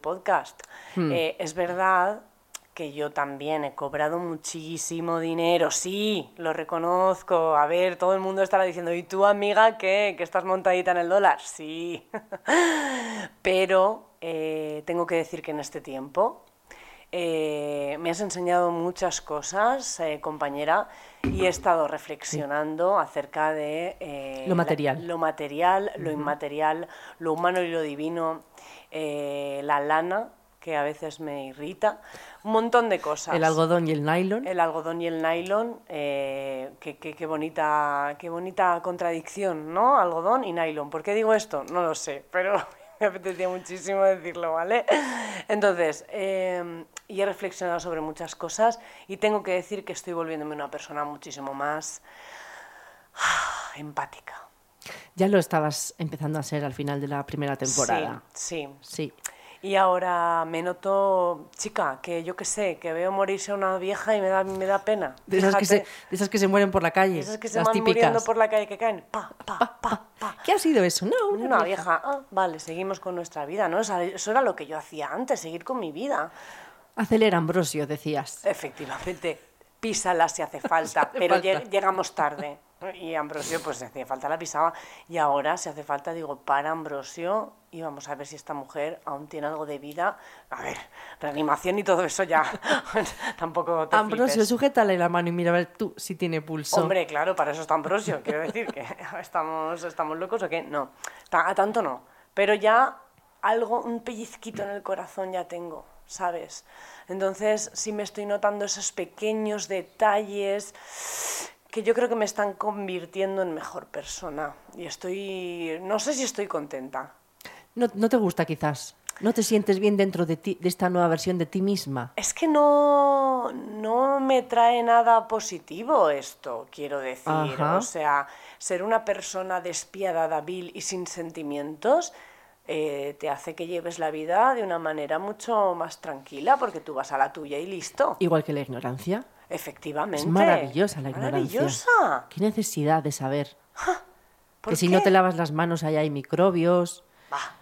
podcast. Es verdad que yo también he cobrado muchísimo dinero, sí, lo reconozco. A ver, todo el mundo estará diciendo, ¿y tú, amiga, qué? ¿Que estás montadita en el dólar? Sí. Pero tengo que decir que en este tiempo me has enseñado muchas cosas, compañera, y he estado reflexionando acerca de Lo material. lo material, lo inmaterial, lo humano y lo divino, la lana, que a veces me irrita, un montón de cosas. El algodón y el nylon. El algodón y el nylon, qué bonita contradicción, ¿no? Algodón y nylon. ¿Por qué digo esto? No lo sé, pero me apetecía muchísimo decirlo, ¿vale? Entonces, y he reflexionado sobre muchas cosas y tengo que decir que estoy volviéndome una persona muchísimo más empática. Ya lo estabas empezando a ser al final de la primera temporada. Sí. Y ahora me noto, chica, que yo qué sé, que veo morirse a una vieja y me da pena. De esas que se mueren por la calle, de esas que se las van típicas. muriendo por la calle, que caen, pa. ¿Qué ha sido eso? No, Una vieja. Vale, seguimos con nuestra vida, ¿no? Eso era lo que yo hacía antes, seguir con mi vida. Acelera, Ambrosio, decías. Efectivamente, písala si hace falta, pero llegamos tarde. Y Ambrosio, pues si hacía falta la pisaba. Y ahora, si hace falta, digo, para Ambrosio, y vamos a ver si esta mujer aún tiene algo de vida. A ver, reanimación y todo eso ya. Tampoco te Ambrosio, flipes. sujétale la mano y mira a ver tú si tiene pulso. Hombre, claro, para eso está Ambrosio. Quiero decir que estamos locos o qué. No, a tanto no. Pero ya algo, un pellizquito en el corazón ya tengo, ¿sabes? Entonces sí me estoy notando esos pequeños detalles que yo creo que me están convirtiendo en mejor persona. Y no sé si estoy contenta. No te gusta quizás. ¿No te sientes bien dentro de ti, de esta nueva versión de ti misma? Es que no me trae nada positivo esto, quiero decir. Ajá. O sea, ser una persona despiadada, vil y sin sentimientos te hace que lleves la vida de una manera mucho más tranquila, porque tú vas a la tuya y listo. Igual que la ignorancia. Efectivamente. Es maravillosa la ignorancia. Maravillosa. ¿Qué necesidad de saber? ¿Por Que si qué? no te lavas las manos ahí hay microbios, Bah,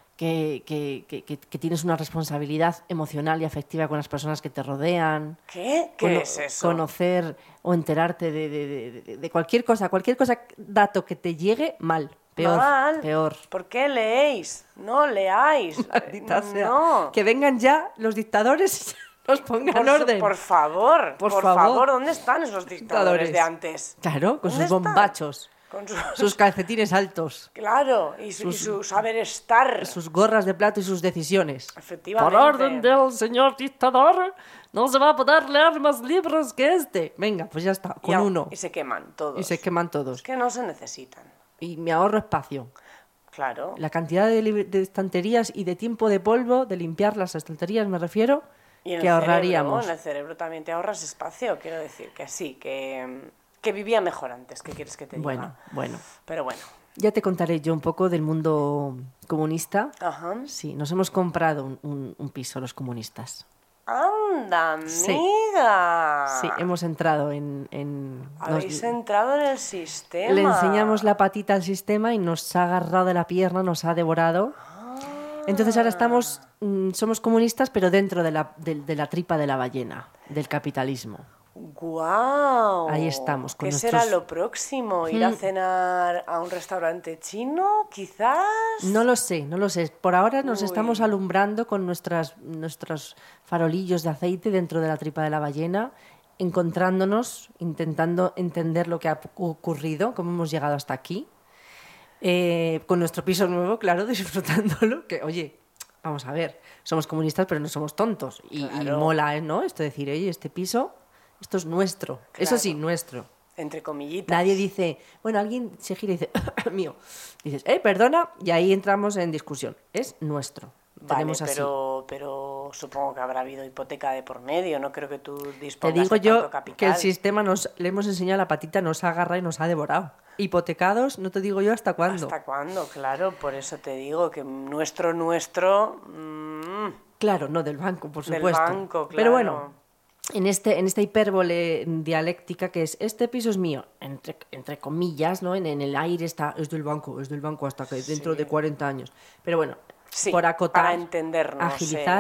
que tienes una responsabilidad emocional y afectiva con las personas que te rodean. ¿Qué? ¿Qué es eso? Conocer o enterarte de cualquier cosa, dato que te llegue mal. Peor. ¿Por qué leéis? No leáis. Maldita sea. No. Que vengan ya los dictadores y nos pongan orden. Por favor, Por favor. ¿dónde están esos dictadores de antes? Claro, con ¿Dónde sus están? bombachos, Con sus calcetines altos, Claro, y su saber estar. sus gorras de plato y sus decisiones. Efectivamente. Por orden del señor dictador, no se va a poder leer más libros que este. Venga, pues ya está, con uno. Y se queman todos. Y se queman todos. Es que no se necesitan. Y me ahorro espacio. Claro. La cantidad de estanterías y de tiempo de polvo, de limpiar las estanterías, me refiero, Y en que el ahorraríamos. cerebro, en el cerebro también te ahorras espacio, quiero decir que sí, que vivía mejor antes, ¿qué quieres que te diga? Bueno. Pero bueno. Ya te contaré yo un poco del mundo comunista. Ajá. Sí, nos hemos comprado un piso los comunistas. ¡Anda, Sí. amiga! Sí, hemos entrado Habéis entrado en el sistema. Le enseñamos la patita al sistema y nos ha agarrado de la pierna, nos ha devorado. Entonces ahora somos comunistas, pero dentro de la tripa de la ballena, del capitalismo. ¡Guau! Ahí estamos. ¿Qué será lo próximo? ¿Ir a cenar a un restaurante chino, quizás? No lo sé. Por ahora nos Uy. estamos alumbrando con nuestros farolillos de aceite dentro de la tripa de la ballena, encontrándonos, intentando entender lo que ha ocurrido, cómo hemos llegado hasta aquí. Con nuestro piso nuevo, claro, disfrutándolo. Que, oye, vamos a ver, somos comunistas, pero no somos tontos. Y mola, ¿no? Esto de decir, oye, este piso, esto es nuestro. Claro. Eso sí, nuestro. Entre comillitas. Nadie dice, bueno, alguien se gira y dice, mío. Dices, perdona, y ahí entramos en discusión. Es nuestro. Vale, Tenemos así. pero supongo que habrá habido hipoteca de por medio. No creo que tú dispongas Te digo de yo tanto capital. que el sistema le hemos enseñado la patita, nos ha agarrado y nos ha devorado. Hipotecados, no te digo yo hasta cuándo. ¿Hasta cuándo? Claro, por eso te digo que nuestro... Claro, no del banco, por Del supuesto. banco, claro. Pero bueno, en esta hipérbole dialéctica que es, este piso es mío, entre comillas, ¿no? En el aire está, es del banco hasta que dentro de 40 años. Pero bueno, Sí, por acotar, para entendernos, agilizar,